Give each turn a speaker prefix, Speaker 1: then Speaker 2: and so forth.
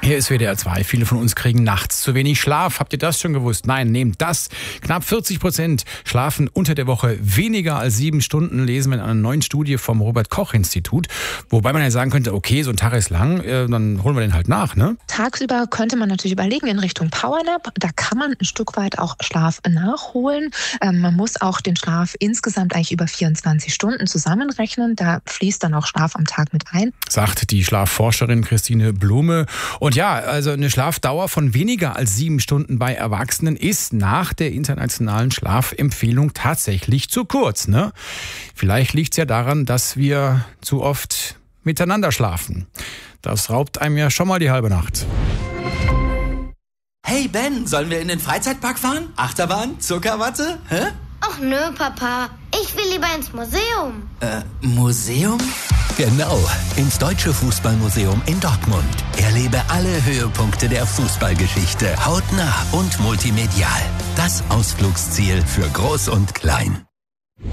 Speaker 1: Hier ist WDR 2. Viele von uns kriegen nachts zu wenig Schlaf. Habt ihr das schon gewusst? Nein, nehmt das. Knapp 40% schlafen unter der Woche weniger als 7 Stunden, lesen wir in einer neuen Studie vom Robert-Koch-Institut. Wobei man ja sagen könnte, okay, so ein Tag ist lang, dann holen wir den halt nach, ne?
Speaker 2: Tagsüber könnte man natürlich überlegen in Richtung Powernap. Da kann man ein Stück weit auch Schlaf nachholen. Man muss auch den Schlaf insgesamt eigentlich über 24 Stunden zusammenrechnen. Da fließt dann auch Schlaf am Tag mit ein.
Speaker 1: Sagt die Schlafforscherin Christine Blume. Und ja, also eine Schlafdauer von weniger als 7 Stunden bei Erwachsenen ist nach der internationalen Schlafempfehlung tatsächlich zu kurz, ne? Vielleicht liegt es ja daran, dass wir zu oft miteinander schlafen. Das raubt einem ja schon mal die halbe Nacht.
Speaker 3: Hey Ben, sollen wir in den Freizeitpark fahren? Achterbahn? Zuckerwatte? Hä?
Speaker 4: Ach nö, Papa. Ich will lieber ins Museum.
Speaker 3: Museum?
Speaker 5: Genau, ins Deutsche Fußballmuseum in Dortmund. Erlebe alle Höhepunkte der Fußballgeschichte hautnah und multimedial. Das Ausflugsziel für Groß und Klein.